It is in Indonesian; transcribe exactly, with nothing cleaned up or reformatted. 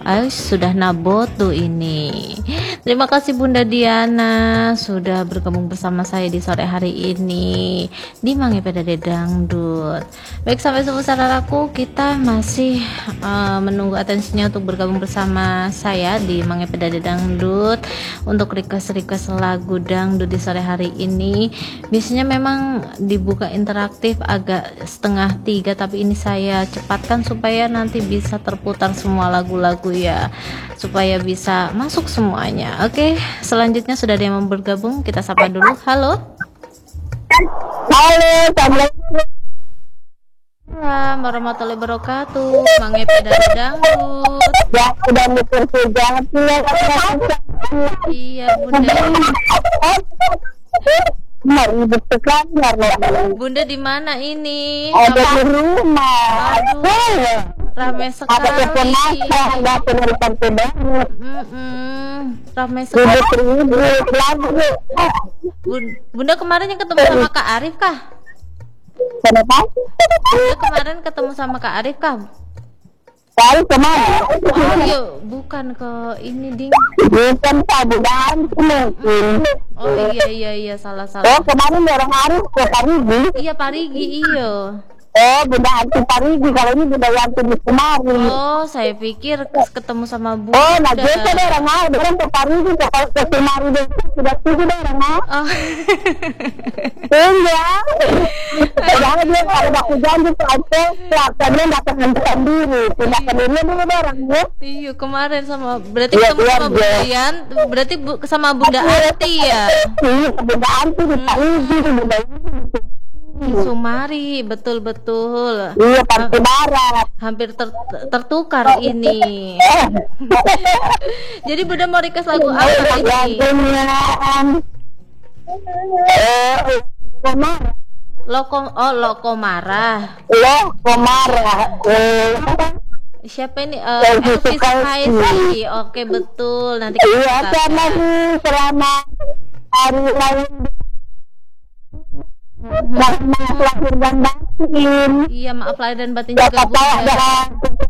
Ais sudah nabotu ini. Terima kasih Bunda Diana sudah bergabung bersama saya di sore hari ini di Mangepeda Dangdut. Baik, sampai subuh saudaraku, kita masih uh, menunggu atensinya untuk bergabung bersama saya di Mangepeda Dangdut untuk request-request lagu dangdut di sore hari ini. Biasanya memang dibuka interaktif agak setengah tiga, tapi ini saya cepatkan supaya nanti bisa terputar semua lagu-lagu ya, supaya bisa masuk semuanya. Oke, selanjutnya sudah ada yang mau bergabung, kita sapa dulu. Halo. Halo, assalamualaikum warahmatullahi wabarakatuh. Mangepeda Dangdut. Ya, udah mikir banget ya. Iya Bunda. Ribet sekali ya. Bunda di mana ini? Ada di rumah. Aduh, rame sekali. Ada telepon masa, ada penelpon pedangdut. Mm-mm, rame sekali. Ribet-ribet lagu. Bun- Bunda kemarin yang ketemu sama Kak Arif kah? Kenapa? Bunda kemarin ketemu sama Kak Arif kah? Kali kemana? Oh iya, bukan ke ini ding. Bukan tabungan mungkin. Oh iya iya iya salah Oh, salah. kemarin orang Arif ke Parigi. Iya Parigi iyo. Oh, Bunda Anti Parigi. Kalau ini Bunda Yanti di kemarin. Oh saya pikir kes- ketemu sama Bunda. Oh, nah gitu deh orang Arif. Orang ke Parigi ke ke kemarin deh. Sudah setuju deh orang Arif. Oh. Iya. Jangan dia kalau aku janji tuh aku pelaksana dapat menentukan diri. Tindakan diri dulu deh orang ya. Iya kemarin sama berarti Iya, ketemu iya, sama Bunda iya. Yan, berarti bu, sama Bunda Anti ya. Iya, Bunda Anti di Parigi. Bunda Di Sumari, betul betul. Iya, Pantai Barat. Hampir ter- tertukar ini. Jadi Bunda mau request lagu apa ini? Eh, Komar, Loko oh Loko Marah. lo Komara. Eh, Siapa ini? Eh, Elvi Elvi Sukaisi. Sukaisi. Oke betul. Nanti kita iya, putarkan. sama sih selama hari lain. Selamat lahir dan batin. Iya maaf lahir dan batin Siapa juga tahu Bunda. ada